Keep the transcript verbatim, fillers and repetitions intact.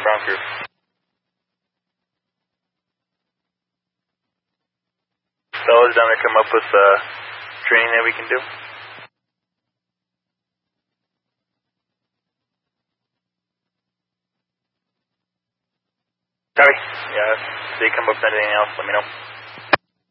ground crew. Fellas down there come up with uh, training that we can do. Sorry. Yeah, if they come up with anything else, let me know.